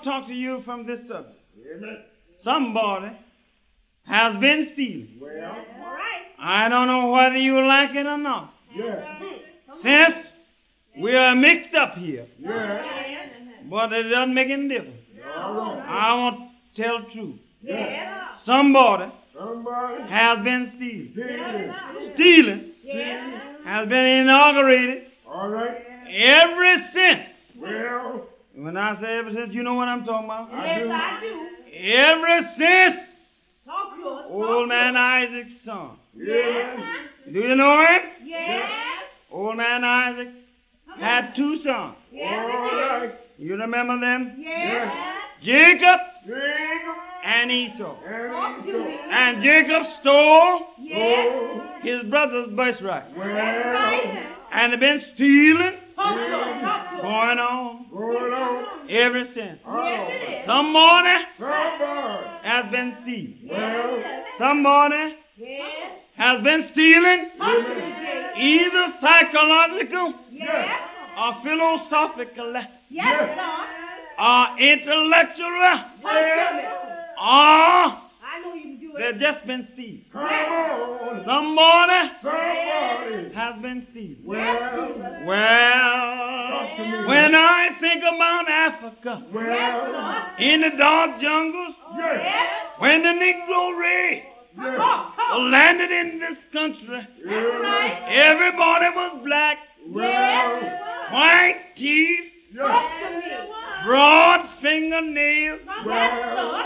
to talk to you from this subject. Amen. Somebody has been stealing. Well, All right. I don't know whether you like it or not. yeah. Since we are mixed up here, Yeah. but it doesn't make any difference. All right. I want to tell the truth. Yeah. Somebody Somebody has been stealing. stealing. Stealing Yeah. has been inaugurated All right. ever since. Well, When I say ever since, you know what I'm talking about. Yes, I do. Ever since Talk to us. old man Isaac's son. yeah. Do you know him? Yes. Old man Isaac had two sons. Yes. All right. You remember them? Yes. Jacob Jacob and Esau. Talk and to me. And Jacob stole Yes. his brother's birthright. Well, Right. And they've been stealing Talk to us. Talk to us. going on going on. ever since. Yes, it is. Somebody Somebody. has been stealing. Well, Somebody Yes. has been stealing Talk to me, Jay. either psychological Yes. or philosophical Yes, Lord. or intellectual Talk to me. or I know you can do they've it. just been stealing. come on. Somebody Somebody. has been stealing. Well, Well, to me. when I think about Africa, Yes, well, Lord. in the dark jungles, yes, Yes. when the Negro race yes, Talk, talk. landed in this country, yes, everybody was black, well, white teeth, yes, Talk to me. broad fingernails, Yes, Lord.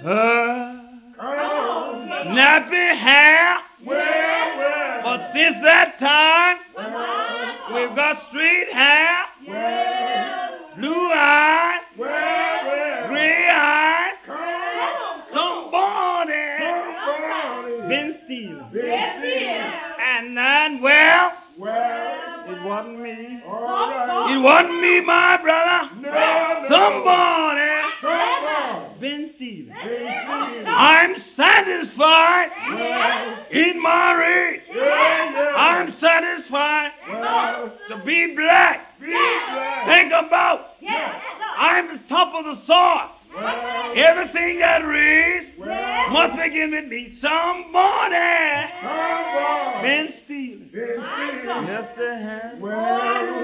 come on. nappy hair. Well, But since that time, well, we've got straight hair, well, blue eyes, well, gray eyes. come on. Somebody Somebody. been stealing. Yes, it is. And then, well, Well, it wasn't me. all right. It wasn't me, my brother. No, no. Somebody Somebody. been stealing. Been I'm satisfied Well, in my race. yeah. I'm satisfied Well, to be black. be glad. Think about, Yes, I'm the top of the soil. Well, Everything that raised well, must begin with me. Somebody somebody. been stealing. Been stealing. Yes, they have. Well,